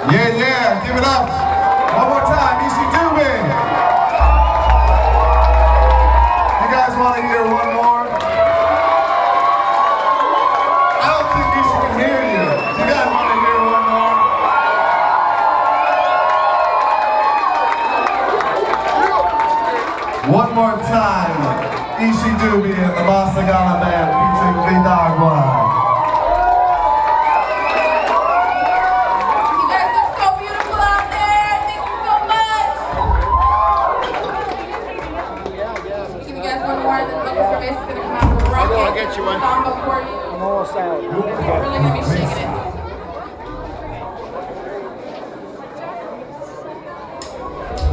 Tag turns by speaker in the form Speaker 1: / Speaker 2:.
Speaker 1: Yeah, yeah, give it up. One more time, Easy Doobie. You guys want to hear one more? I don't think Easy can hear you. You guys want to hear one more? One more time, Easy Doobie and the Masagana Band featuring Vidagwa.
Speaker 2: I'll get you one.
Speaker 3: I'm almost out.
Speaker 2: Really gonna be shaking it.